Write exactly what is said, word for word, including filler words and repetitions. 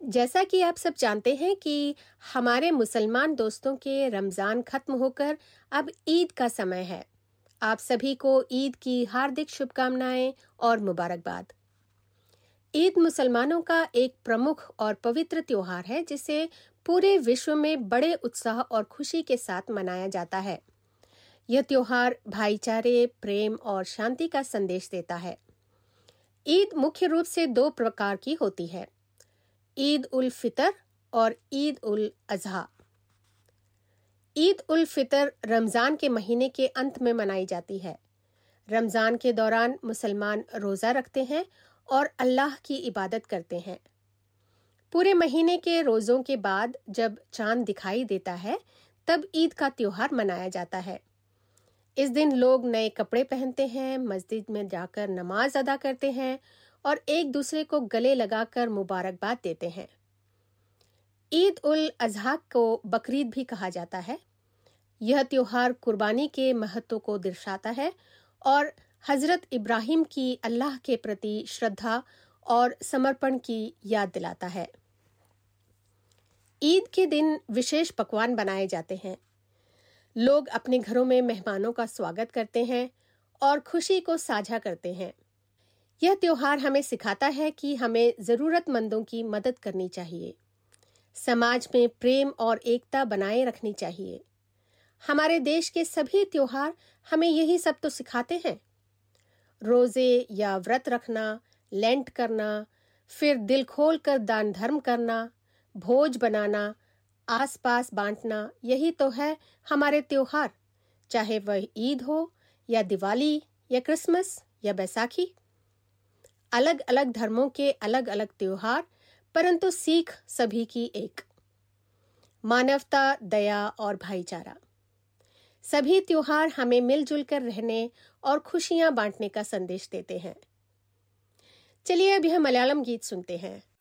जैसा कि आप सब जानते हैं कि हमारे मुसलमान दोस्तों के रमज़ान खत्म होकर अब ईद का समय है। आप सभी को ईद की हार्दिक शुभकामनाएं और मुबारकबाद। ईद मुसलमानों का एक प्रमुख और पवित्र त्योहार है जिसे पूरे विश्व में बड़े उत्साह और खुशी के साथ मनाया जाता है। यह त्योहार भाईचारे, प्रेम और शांति का संदेश देता है। ईद मुख्य रूप से दो प्रकार की होती है, ईद उल फितर और ईद उल अजहा। ईद उल फितर रमजान के महीने के अंत में मनाई जाती है। रमजान के दौरान मुसलमान रोजा रखते हैं और अल्लाह की इबादत करते हैं। पूरे महीने के रोजों के बाद जब चांद दिखाई देता है तब ईद का त्योहार मनाया जाता है। इस दिन लोग नए कपड़े पहनते हैं, मस्जिद में जाकर नमाज अदा करते हैं और एक दूसरे को गले लगाकर मुबारकबाद देते हैं। ईद उल अजहा को बकरीद भी कहा जाता है। यह त्योहार कुर्बानी के महत्व को दर्शाता है और हजरत इब्राहिम की अल्लाह के प्रति श्रद्धा और समर्पण की याद दिलाता है। ईद के दिन विशेष पकवान बनाए जाते हैं। लोग अपने घरों में मेहमानों का स्वागत करते हैं और खुशी को साझा करते हैं। यह त्योहार हमें सिखाता है कि हमें जरूरतमंदों की मदद करनी चाहिए, समाज में प्रेम और एकता बनाए रखनी चाहिए। हमारे देश के सभी त्योहार हमें यही सब तो सिखाते हैं। रोजे या व्रत रखना, लेंट करना, फिर दिल खोल कर दान धर्म करना, भोज बनाना, आसपास बांटना, यही तो है हमारे त्योहार, चाहे वह ईद हो या दिवाली या क्रिसमस या बैसाखी। अलग अलग धर्मों के अलग अलग त्योहार, परंतु सीख सभी की एक, मानवता, दया और भाईचारा। सभी त्योहार हमें मिलजुल कर रहने और खुशियां बांटने का संदेश देते हैं। चलिए अब यह मलयालम गीत सुनते हैं।